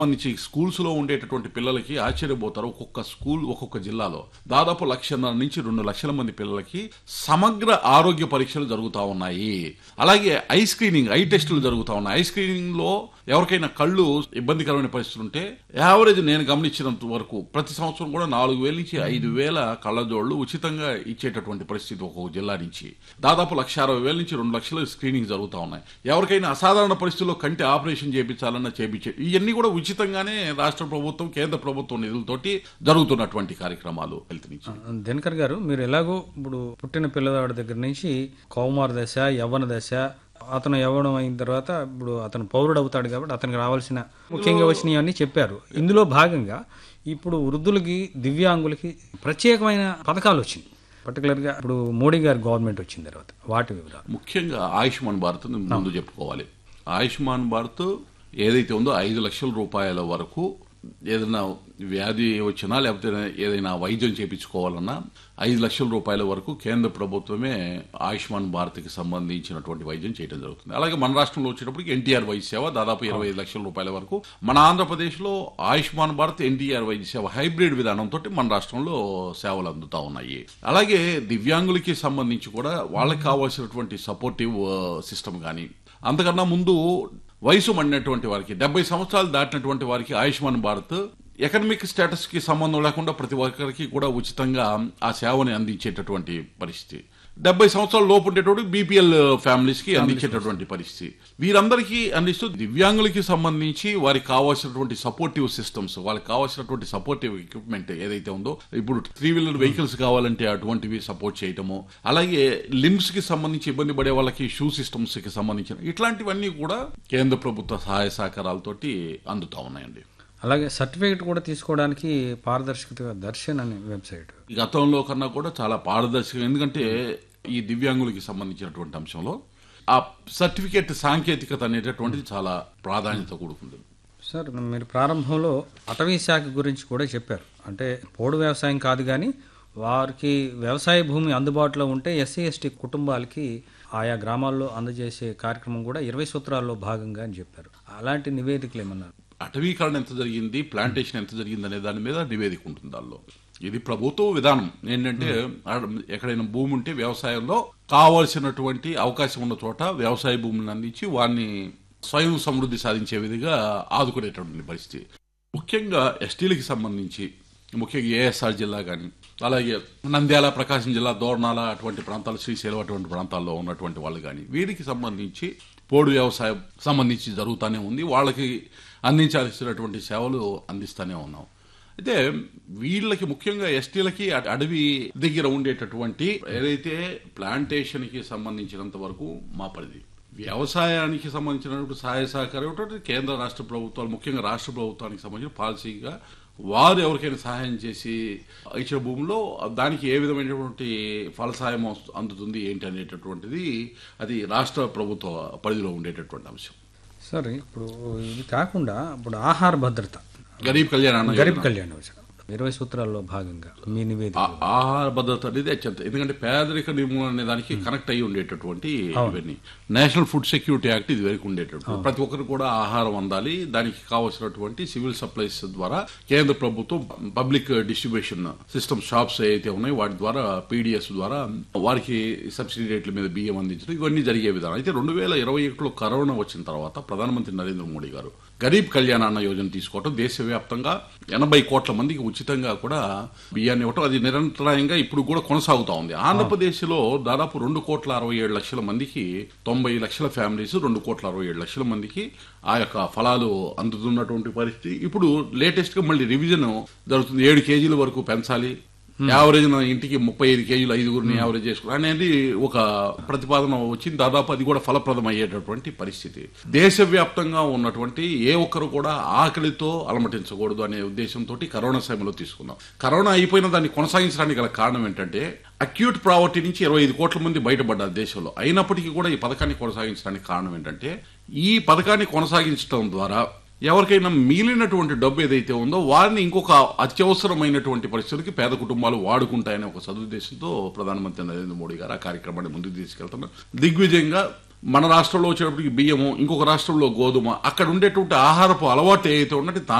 సంబంధించి స్కూల్స్ లో ఉండేటటువంటి పిల్లలకి ఆశ్చర్యపోతారు. ఒక్కొక్క స్కూల్ ఒక్కొక్క జిల్లాలో దాదాపు 1,50,000 నుంచి 2,00,000 మంది పిల్లలకి సమగ్ర ఆరోగ్య పరీక్షలు జరుగుతూ ఉన్నాయి. అలాగే ఐ టెస్టులు జరుగుతూ ఉన్నాయి. ఐ స్క్రీనింగ్ లో ఎవరికైనా కళ్ళు ఇబ్బందికరమైన పరిస్థితులు ఉంటే యావరేజ్ నేను గమనించినంత వరకు ప్రతి సంవత్సరం కూడా 4,000 నుంచి 5,000 కళ్ళజోళ్లు ఉచితంగా ఇచ్చేటటువంటి పరిస్థితి ఒక్కొక్క జిల్లా నుంచి. దాదాపు 1,60,000 నుంచి 2,00,000 స్క్రీనింగ్ జరుగుతూ ఉన్నాయి. ఎవరికైనా అసాధారణ పరిస్థితుల్లో కంటి ఆపరేషన్ చేయించాలన్నా చేయించే ఇవన్నీ కూడా ఉచితంగానే రాష్ట్ర ప్రభుత్వం కేంద్ర ప్రభుత్వం నిధులతోటి జరుగుతున్నటువంటి కార్యక్రమాలు హెల్త్ నుంచి. దినకర్ గారు, మీరు ఎలాగో ఇప్పుడు పుట్టిన పిల్లవాడి దగ్గర నుంచి కౌమార దశ, యవ్వన దశ, అతను యవ్వనం అయిన తర్వాత ఇప్పుడు అతను పౌరుడు అవుతాడు కాబట్టి అతనికి రావాల్సిన ముఖ్యంగా వచ్చినవన్నీ చెప్పారు. ఇందులో భాగంగా ఇప్పుడు వృద్ధులకి, దివ్యాంగులకి ప్రత్యేకమైన పథకాలు వచ్చింది. పర్టికులర్గా ఇప్పుడు మోడీ గారి గవర్నమెంట్ వచ్చిన తర్వాత వాటి వివరాలు. ముఖ్యంగా ఆయుష్మాన్ భారత్ ముందు చెప్పుకోవాలి. ఆయుష్మాన్ భారత్ ఏదైతే ఉందో 5 లక్షల రూపాయల వరకు ఏదైనా వ్యాధి వచ్చినా లేకపోతే ఏదైనా వైద్యం చేయించుకోవాలన్నా 5 లక్షల రూపాయల వరకు కేంద్ర ప్రభుత్వమే ఆయుష్మాన్ భారత్కి సంబంధించినటువంటి వైద్యం చేయడం జరుగుతుంది. అలాగే మన రాష్ట్రంలో వచ్చేటప్పటికి ఎన్టీఆర్ వైద్య సేవ దాదాపు 25 లక్షల రూపాయల వరకు. మన ఆంధ్రప్రదేశ్లో ఆయుష్మాన్ భారత్, ఎన్టీఆర్ వైద్య సేవ హైబ్రిడ్ విధానంతో మన రాష్ట్రంలో సేవలు అందుతా ఉన్నాయి. అలాగే దివ్యాంగులకి సంబంధించి కూడా వాళ్ళకి కావాల్సినటువంటి సపోర్టివ్ సిస్టమ్ కానీ, అంతకన్నా ముందు వయసు మడినటువంటి వారికి 70 సంవత్సరాలు దాటినటువంటి వారికి ఆయుష్మాన్ భారత్ ఎకనమిక్ స్టేటస్ కి సంబంధం లేకుండా ప్రతి ఒక్కరికి కూడా ఉచితంగా ఆ సేవని అందించేటటువంటి పరిస్థితి. 70 సంవత్సరాల లోపు ఉండేటువంటి బీపీఎల్ ఫ్యామిలీస్ కి అందించేటటువంటి పరిస్థితి. వీరందరికీ అందిస్తూ దివ్యాంగులకి సంబంధించి వారికి కావాల్సినటువంటి సపోర్టివ్ సిస్టమ్స్, వాళ్ళకి కావాల్సినటువంటి సపోర్టివ్ ఎక్విప్మెంట్ ఏదైతే ఉందో, ఇప్పుడు 3 వీలర్ వెహికల్స్ కావాలంటే అటువంటివి సపోర్ట్ చేయటము, అలాగే లిమ్స్ కి సంబంధించి ఇబ్బంది పడే వాళ్ళకి షూ సిస్టమ్స్ కి సంబంధించిన ఇట్లాంటివన్నీ కూడా కేంద్ర ప్రభుత్వ సహాయ సహకారాలతోటి అందుతా ఉన్నాయండి. అలాగే సర్టిఫికేట్ కూడా తీసుకోవడానికి పారదర్శకత దర్శన్ అనే వెబ్సైట్ గతంలో కన్నా కూడా చాలా పారదర్శకంగా, ఎందుకంటే ఈ దివ్యాంగులకి సంబంధించినటువంటి అంశంలో ఆ సర్టిఫికేట్ సాంకేతికత అనేటటువంటిది చాలా ప్రాధాన్యత కూడుకుంది. సార్, మీరు ప్రారంభంలో అటవీ శాఖ గురించి కూడా చెప్పారు. అంటే పోడు వ్యవసాయం కాదు కానీ వారికి వ్యవసాయ భూమి అందుబాటులో ఉంటే ఎస్సీ ఎస్టీ కుటుంబాలకి ఆయా గ్రామాల్లో అందజేసే కార్యక్రమం కూడా 20 సూత్రాల్లో భాగంగా అని చెప్పారు. అలాంటి నివేదికలు ఏమన్నారు? అటవీకరణ ఎంత జరిగింది, ప్లాంటేషన్ ఎంత జరిగింది అనే దాని మీద నివేదిక ఉంటుంది దానిలో. ఇది ప్రభుత్వ విధానం ఏంటంటే ఎక్కడైనా భూమి ఉంటే వ్యవసాయంలో కావాల్సినటువంటి అవకాశం ఉన్న చోట వ్యవసాయ భూమిని అందించి వారిని స్వయం సమృద్ధి సాధించే విధంగా ఆదుకునేటటువంటి పరిస్థితి. ముఖ్యంగా ఎస్టీలకి సంబంధించి ముఖ్యంగా ఏఎస్ఆర్ జిల్లా కానీ, అలాగే నంద్యాల, ప్రకాశం జిల్లా, దోర్నాల అటువంటి ప్రాంతాలు, శ్రీశైలం అటువంటి ప్రాంతాల్లో ఉన్నటువంటి వాళ్ళు కానీ వీరికి సంబంధించి పోడు వ్యవసాయం సంబంధించి జరుగుతూనే ఉంది. వాళ్ళకి అందించాల్సినటువంటి సేవలు అందిస్తూనే ఉన్నాం. అయితే వీళ్ళకి ముఖ్యంగా ఎస్టీలకి అడవి దగ్గర ఉండేటటువంటి ఏదైతే ప్లాంటేషన్ కి సంబంధించినంత వరకు మా పరిధి, వ్యవసాయానికి సంబంధించినటువంటి సహాయ సహకారం కేంద్ర రాష్ట్ర ప్రభుత్వాలు, ముఖ్యంగా రాష్ట్ర ప్రభుత్వానికి సంబంధించిన పాలసీగా వారు ఎవరికైనా సహాయం చేసి ఇచ్చిన భూమిలో దానికి ఏ విధమైనటువంటి ఫలసాయం అందుతుంది ఏంటి అనేటటువంటిది అది రాష్ట్ర ప్రభుత్వ పరిధిలో ఉండేటటువంటి అంశం. సరే, ఇప్పుడు ఇది కాకుండా ఇప్పుడు ఆహార భద్రత, గరీబ్ కళ్యాణ్ యోజన 20 సూత్రాల్లో భాగంగా మీ నివేదిక. ఆహార భద్రత అనేది అత్యంత, ఎందుకంటే పేదరిక నిర్మూలన అనే దానికి కనెక్ట్ అయ్యి ఉండేటటువంటి ఇవన్నీ నేషనల్ ఫుడ్ సెక్యూరిటీ యాక్ట్ ఇది వరకు ఉండేటటువంటి ప్రతి ఒక్కరు కూడా ఆహారం అందాలి. దానికి కావాల్సినటువంటి సివిల్ సప్లైస్ ద్వారా కేంద్ర ప్రభుత్వం పబ్లిక్ డిస్ట్రిబ్యూషన్ సిస్టమ్ షాప్స్ ఏవైతే ఉన్నాయో వాటి ద్వారా పీడిఎస్ ద్వారా వారికి సబ్సిడీ రేట్ల మీద బియ్యం అందించడం ఇవన్నీ జరిగే విధానం. అయితే 2021లో కరోనా వచ్చిన తర్వాత ప్రధానమంత్రి నరేంద్ర మోడీ గారు గరీబ్ కళ్యాణ్ అన్న యోజన తీసుకోవటం, దేశవ్యాప్తంగా 80 కోట్ల మందికి ఉచితంగా కూడా బియ్యాన్ని ఇవ్వటం, అది నిరంతరాయంగా ఇప్పుడు కూడా కొనసాగుతా ఉంది. ఆంధ్రప్రదేశ్లో దాదాపు 2,67,00,000 మందికి, 90 లక్షల ఫ్యామిలీస్, 2,67,00,000 మందికి ఆ యొక్క ఫలాలు అందుతున్నటువంటి పరిస్థితి. ఇప్పుడు లేటెస్ట్ గా మళ్ళీ రివిజన్ జరుగుతుంది. 7 కేజీల వరకు పెంచాలి, యావరేజ్ ఇంటికి 35 కేజీలు 5గురిని యావరేజ్ చేసుకోవాలి అనేది ఒక ప్రతిపాదన వచ్చింది. దాదాపు అది కూడా ఫలప్రదం అయ్యేటటువంటి పరిస్థితి. దేశవ్యాప్తంగా ఉన్నటువంటి ఏ ఒక్కరు కూడా ఆకలితో అలమటించకూడదు అనే ఉద్దేశంతో కరోనా సమయంలో తీసుకున్నాం. కరోనా అయిపోయిన దాన్ని కొనసాగించడానికి గల కారణం ఏంటంటే అక్యూట్ ప్రావర్టీ నుంచి 25 కోట్ల మంది బయటపడ్డారు దేశంలో. అయినప్పటికీ కూడా ఈ పథకాన్ని కొనసాగించడానికి కారణం ఏంటంటే ఈ పథకాన్ని కొనసాగించడం ద్వారా ఎవరికైనా మిగిలినటువంటి డబ్బు ఏదైతే ఉందో వారిని ఇంకొక అత్యవసరమైనటువంటి పరిస్థితులకి పేద కుటుంబాలు వాడుకుంటాయనే ఒక సదుద్దేశంతో ప్రధానమంత్రి నరేంద్ర మోడీ గారు ఆ కార్యక్రమాన్ని ముందుకు తీసుకెళ్తున్నారు. దిగ్విజయంగా మన రాష్ట్రంలో వచ్చేటప్పటికి బియ్యము, ఇంకొక రాష్ట్రంలో గోధుమ, అక్కడ ఉండేటువంటి ఆహారపు అలవాటు ఏదైతే ఉన్నట్టు